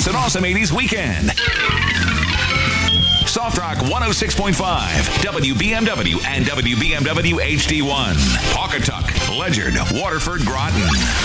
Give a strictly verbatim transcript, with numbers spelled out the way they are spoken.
It's an awesome eighties weekend. Soft Rock one oh six point five, W B M W and W B M W H D one. Pawcatuck, Ledyard, Waterford, Groton.